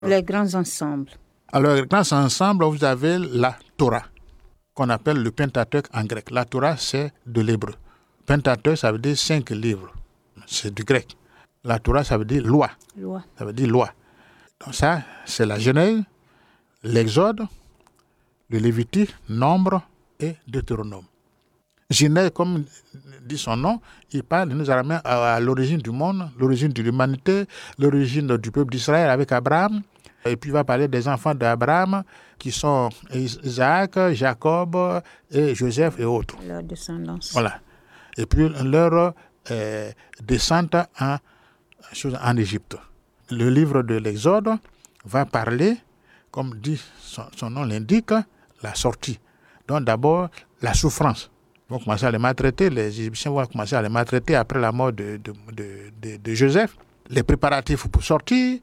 Les grands ensembles. Alors, les grands ensembles, vous avez la Torah, qu'on appelle le Pentateuque en grec. La Torah, c'est de l'hébreu. Pentateuque, ça veut dire 5 livres. C'est du grec. La Torah, ça veut dire loi. Loi. Ça veut dire loi. Donc ça, c'est la Genèse, l'Exode, le Lévitique, Nombre et Deutéronome. Genèse, comme dit son nom, il parle, il nous ramène à l'origine du monde, l'origine de l'humanité, l'origine du peuple d'Israël avec Abraham. Et puis il va parler des enfants d'Abraham qui sont Isaac, Jacob et Joseph et autres. Leur descendance. Voilà. Et puis leur descente en Égypte. Le livre de l'Exode va parler, comme dit son nom l'indique, la sortie. Donc d'abord, la souffrance. Ils vont commencer à les maltraiter, les Égyptiens vont commencer à les maltraiter après la mort de Joseph. Les préparatifs pour sortir,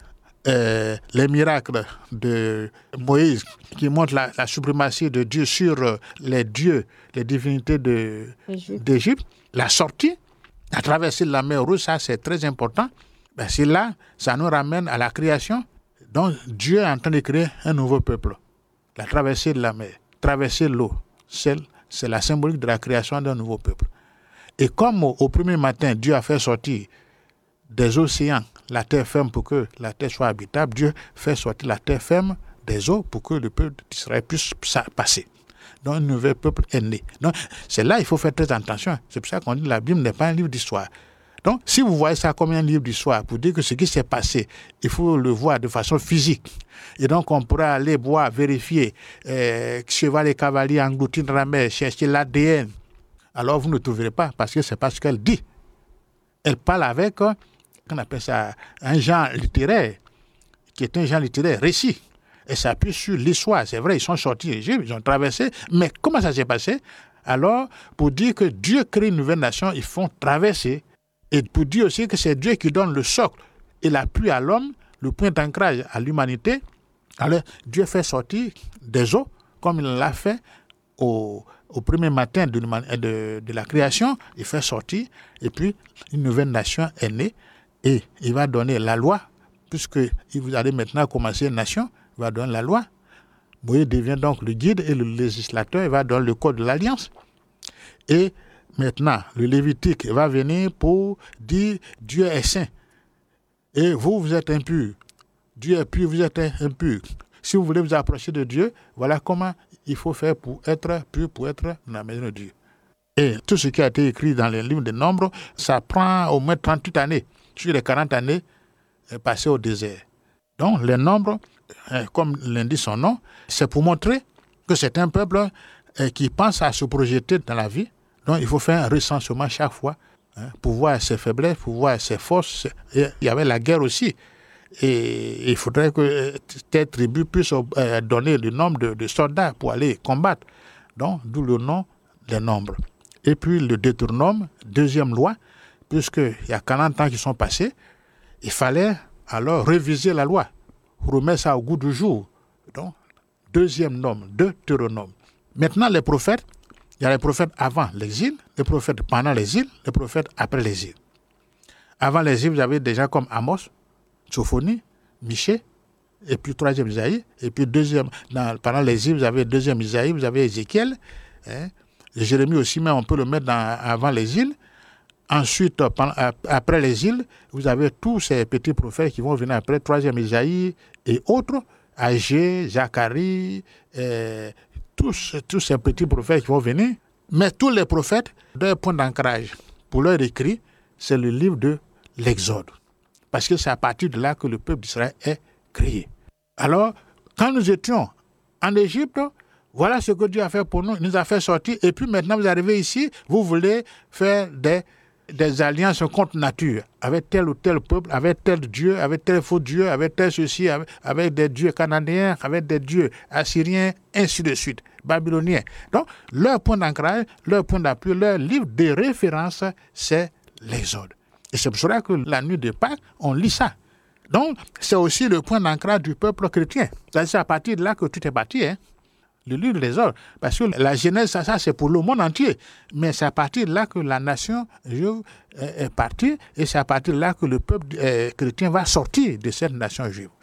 les miracles de Moïse qui montrent la suprématie de Dieu sur les dieux, les divinités d'Égypte. La sortie, la traversée de la mer Rouge, ça c'est très important. Ben, c'est là, ça nous ramène à la création. Donc Dieu est en train de créer un nouveau peuple. La traversée de la mer, traverser l'eau, c'est la symbolique de la création d'un nouveau peuple. Et comme au premier matin, Dieu a fait sortir des océans la terre ferme pour que la terre soit habitable, Dieu fait sortir la terre ferme des eaux pour que le peuple d'Israël puisse passer. Donc un nouveau peuple est né. Donc c'est là qu'il faut faire très attention. C'est pour ça qu'on dit que la Bible n'est pas un livre d'histoire. Donc si vous voyez ça comme un livre d'histoire, pour dire que ce qui s'est passé, il faut le voir de façon physique. Et donc on pourra aller voir, vérifier, cheval et cavalier engloutis dans la mer, chercher l'ADN. Alors vous ne trouverez pas, parce que c'est pas ce qu'elle dit. Elle parle avec, on appelle ça, un genre littéraire, qui est un genre littéraire, récit. Et ça appuie sur l'histoire. C'est vrai, ils sont sortis d'Égypte, ils ont traversé. Mais comment ça s'est passé? Alors, pour dire que Dieu crée une nouvelle nation, ils font traverser. Et pour dire aussi que c'est Dieu qui donne le socle et l'appui à l'homme, le point d'ancrage à l'humanité. Alors, Dieu fait sortir des eaux, comme il l'a fait au premier matin de la création. Il fait sortir, et puis une nouvelle nation est née. Et il va donner la loi, puisque vous allez maintenant commencer une nation, il va donner la loi. Moïse devient donc le guide et le législateur, il va donner le code de l'alliance. Et maintenant, le Lévitique va venir pour dire Dieu est saint. Et vous êtes impurs. Dieu est pur, vous êtes impurs. Si vous voulez vous approcher de Dieu, voilà comment il faut faire pour être pur, pour être dans la maison de Dieu. Et tout ce qui a été écrit dans les livres de Nombres, ça prend au moins 38 années. Sur les 40 années passées au désert. Donc, les nombres, comme l'indique son nom, c'est pour montrer que c'est un peuple qui pense à se projeter dans la vie. Donc, il faut faire un recensement chaque fois pour voir ses faiblesses, pour voir ses forces. Et il y avait la guerre aussi. Et il faudrait que telle tribu puisse donner le nombre de soldats pour aller combattre. Donc, d'où le nom des nombres. Et puis, le Deutéronome, deuxième loi, puisqu'il y a 40 ans qui sont passés, il fallait alors réviser la loi, remettre ça au goût du jour. Donc, deuxième nom, Deutéronome. Maintenant, les prophètes, il y a les prophètes avant l'exil, les prophètes pendant l'exil, les prophètes après l'exil. Avant l'exil, vous avez déjà comme Amos, Sophonie, Michée, et puis troisième Isaïe, et puis deuxième, pendant l'exil, vous avez deuxième Isaïe, vous avez Ézéchiel, Jérémie aussi, mais on peut le mettre avant l'exil. Ensuite, après l'exil, vous avez tous ces petits prophètes qui vont venir après, troisième Isaïe et autres, Agé, Zacharie, tous ces petits prophètes qui vont venir. Mais tous les prophètes, leur point d'ancrage pour leur écrit, c'est le livre de l'Exode. Parce que c'est à partir de là que le peuple d'Israël est créé. Alors, quand nous étions en Égypte, voilà ce que Dieu a fait pour nous. Il nous a fait sortir. Et puis maintenant, vous arrivez ici, vous voulez faire des alliances contre nature, avec tel ou tel peuple, avec tel Dieu, avec tel faux Dieu, avec tel ceci, avec des dieux canadiens, avec des dieux assyriens, ainsi de suite, babyloniens. Donc, leur point d'ancrage, leur point d'appui, leur livre de référence, c'est l'Exode. Et c'est pour cela que la nuit de Pâques, on lit ça. Donc, c'est aussi le point d'ancrage du peuple chrétien. C'est à partir de là que tout est parti, le livre de l'Exode. Parce que la Genèse, ça c'est pour le monde entier. Mais c'est à partir de là que la nation juive est partie et c'est à partir de là que le peuple chrétien va sortir de cette nation juive.